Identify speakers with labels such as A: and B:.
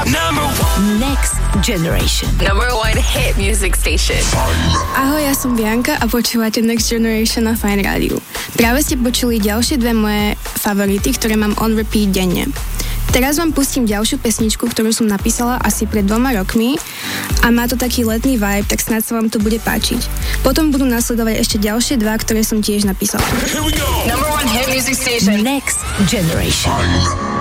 A: Next Generation.
B: Number one hit music station.
C: Ahoj, ja som Bianka a počúvate Next Generation na Fajn rádiu. Práve ste počuli ďalšie dve moje favority, ktoré mám on repeat denne. Teraz vám pustím ďalšiu pesničku, ktorú som napísala asi pred 2 rokmi a má to taký letný vibe, tak snáď sa vám to bude páčiť. Potom budú nasledovať ešte ďalšie dva, ktoré som tiež napísala.
B: Number one hit music station.
A: Next Generation.